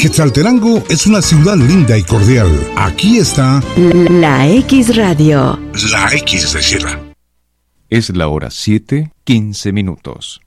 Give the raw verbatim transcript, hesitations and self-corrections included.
Quetzaltenango es una ciudad linda y cordial. Aquí está La X Radio. La X de Sierra. Es la hora siete, quince minutos.